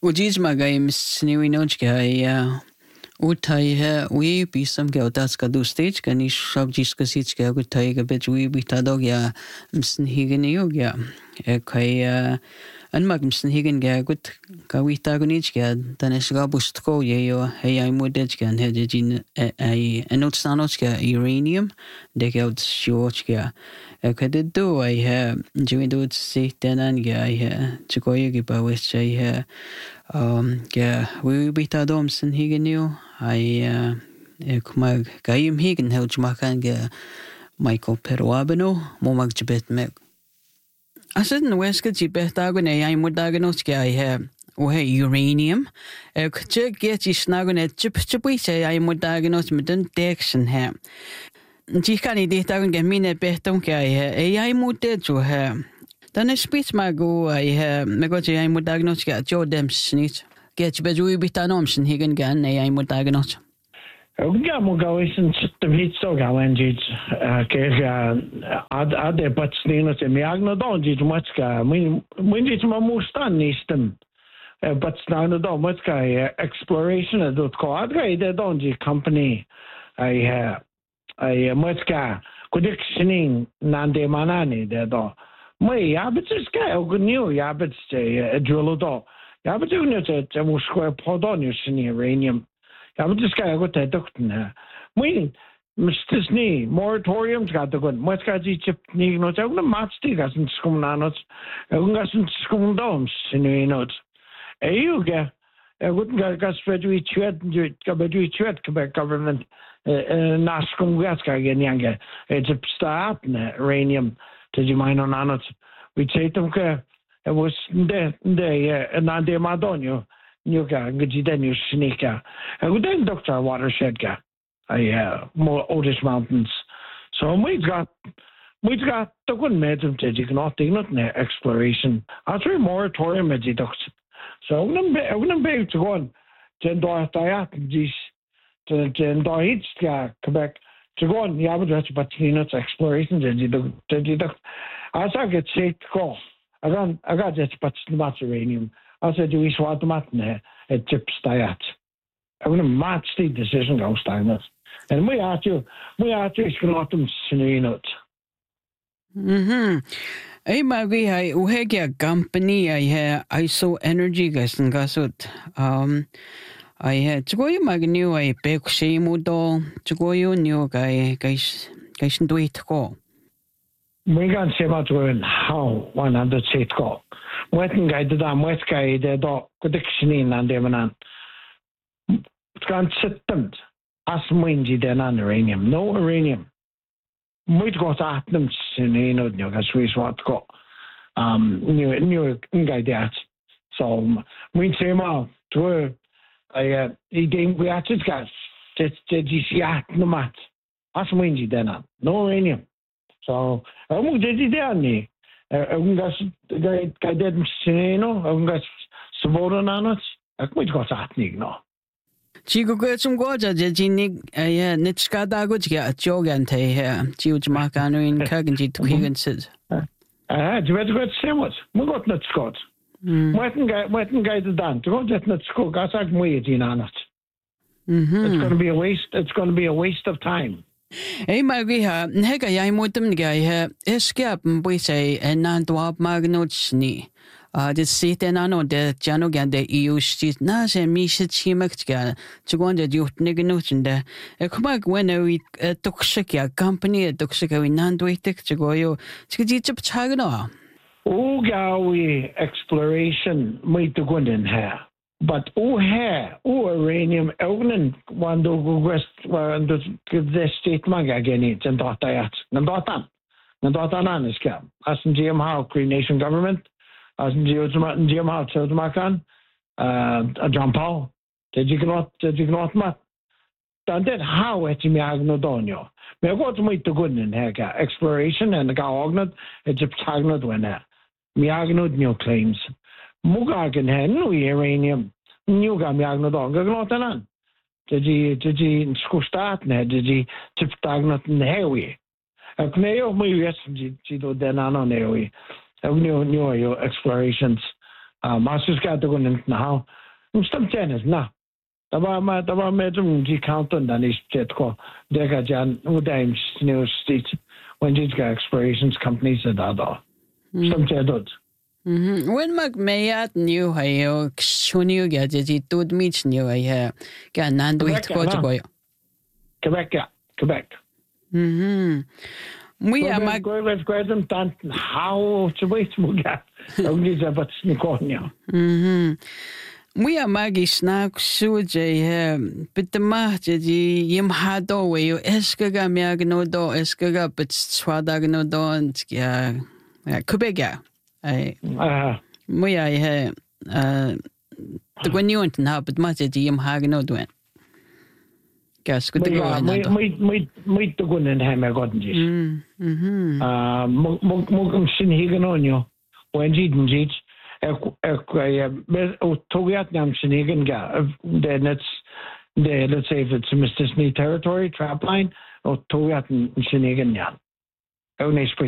وجيز ما جاي مسنيوي نوج جاي وتاي وي بيسم جاو داس كدو ستيج كاني شاب جيس كسيج جاو تاي جبت وي بيتادو يا مسنهيجنيو يا كاي أنماك مسنهيجن جا قلت كوي تاغنيج جا تنش غابوستكو يو هي مودج جا هذا جين أي أنوت سانوش جا يورانيوم دكاود شوش جا كددو أي جوين دود سيتنان جا أي تكوي جباوش أي جا وي بيتادو مسنهيجنيو أي كما كايم هيجن هوج مكان جا مايكل بيروابنو مو مكجبت مك أصلاً ويسك جيبه تاغن أي مداغنوش كأي وهي uranium كتشك يتيش ناغن جبويش أي مداغنوش مدن ديكشن ها جي كان يديه تاغن جمينة بيهتون كأي أي مدجو ها دانش بيت ماغو أي مغو جي أي مداغنوش كأ جو دمشنيت كيتش بجوي بيتانومشن هيغن جان أي مداغنوش Ja, mogawisen vit så gawen dit ke ad patsnino te miagno don dit matska min dit ma mustan nistem patsnano don matska exploration dot co adga ide don dit company I matska kodexning nande manani de do mai ja betska ogniu ja betste drilo do ja betugno te muskwa podonius in uranium. Ja, maar dus ga je goed uitdochten. Moet je niet moratoriums gaat er goed. Moet je die chip niet nog ook een maatschappij als een schoon aan het, ook als een schoon doms in je nood. En je goed gas bij Quebec government na schoon gas ga je niet aan. Het is staat uranium te je mijn aan het. We zeiden ook was de na de Madonio. Nuka Gajidenu Sneaka. I would then Dr. Watershed ga. More Otis Mountains. So we've got the good medicine to you not exploration. After a moratorium at the doctor. So I wouldn't be able to go on to Quebec to go on the average but exploration to the doctor. As I get safe to go. I got that but not uranium. Als het is wat matne het chips diet. I want a match the decision goes down. And we are to is not sinot. Ay magi hay uhegya company ay ISO energy gasen gasut ay tsugoy magniu ay pekshimudo tsugoy new guy duit ko. We gaan se wat we how 100 seat go. Wetten guide da mwet guide da kodexinin and demanan. Kan sittemt as mwinji den an uranium. No uranium. Mwit got atnum sin no gas Swiss wat go. New guide that. So mwin se ma to I game we at gas. Did you see atnum as mwinji den an. No uranium. So I'm did it any. Ungas guided sineno, ungas subordinanos. I quite got that no. Chico got some gorgeous, Jinik, Nitska Dagoja, Jogante here, Juge Marcano in Kaganji to Higgins. I had got sandwich. We got not Scott. Wetten guided down. To go get not school, gas like waiting on it. It's going to be a waste. It's going to be a waste of time. Hey, Maria, Hega Yamutum Guy, escape, we say, and not to up Magnochni. The seat and I know that Janogan the EU street Nas and Misha Chimakska to go on the youth niganotion there. A comac when we took Shakia company at Toxika in Nandway to go you to get up Chagano. Oh, Gawi exploration made to go in here. But uranium ognen wando west wando the state maga again and data nan ska as GM how Cree Nation government as GM how to makan John Paul did you not mat that how it me agno donio me go to meet the good in here exploration and the ognet Egypt tagnod when me agno new claims mugagen hen no uranium new ga me agno don gagnotanan did you skustat ne did you tip tagnot newi akneo me yes do denano newi new explorations Masters got to go in now. Some tennis na. Tava medum di counton dan is jetko. Dega jan udaim new states when it's got explorations companies and other. Some jedot. When Mayat knew how Shuniu gadget would meet new I have can nando it go. Quebec. We are my graduate tant how to wait muga. Only about Niconia. We are Maggie Snack Suje, but the Mahdi Yim Hado way you Eskaga Miagno do Eskaga, but Swadagno don't Quebec. We are the Gwenuant now, but much at Yim Hagno doing. Gas good to go. Meet the gun and hammer gotten this. Mugum sin higanonio, when Jiden Jeets, Togiat Nam Sinigan ga, then it's the, let's say if it's Mr. Snee territory, trap line, or Togiat and Sinigan yan.